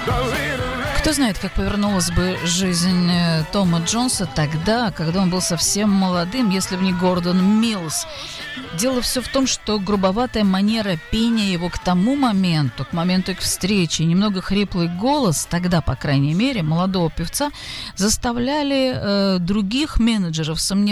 Кто знает, как повернулась бы жизнь Тома Джонса тогда, когда он был совсем молодым, если бы не Гордон Миллс. Дело все в том, что грубоватая манера пения его к тому моменту, к моменту их встречи, немного хриплый голос, тогда, по крайней мере, молодого певца, заставляли других менеджеров сомневаться